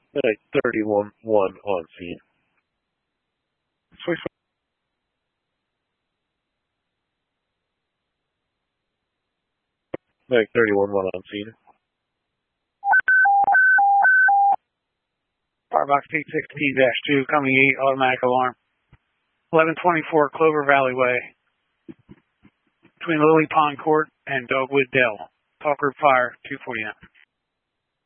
Medic 31-1 on scene. Switch. Medic 31-1 on scene. Firebox P6P-2, coming 8, automatic alarm. 1124 Clover Valley Way, between Lily Pond Court and Dogwood Dell. Talk group fire, 249.